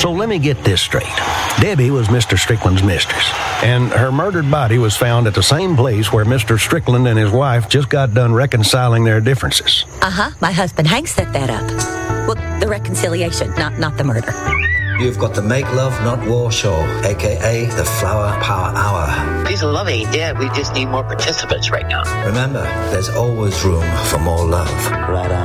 So let me get this straight. Debbie was Mr. Strickland's mistress, and her murdered body was found at the same place where Mr. Strickland and his wife just got done reconciling their differences. My husband Hank set that up. Well, the reconciliation, not the murder. You've got the Make Love Not War show, a.k.a. the Flower Power Hour. He's a loving dad. We just need more participants right now. Remember, there's always room for more love. Right on.